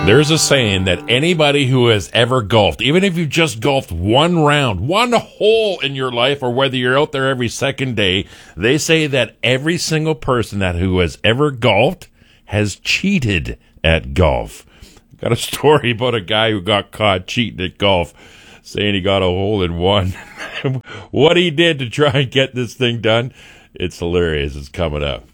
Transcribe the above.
There's a saying that anybody who has ever golfed, even if you've just golfed one round, one hole in your life, or whether you're out there every second day, they say that every single person who has ever golfed has cheated at golf. Got a story about a guy who got caught cheating at golf, saying he got a hole in one. What he did to try and get this thing done, it's hilarious. It's coming up.